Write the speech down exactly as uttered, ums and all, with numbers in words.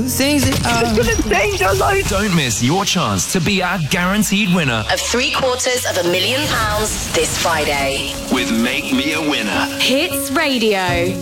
Things that are going to change your life. Don't miss your chance to be our guaranteed winner of three quarters of a million pounds this Friday with Make Me a Winner. Hits Radio.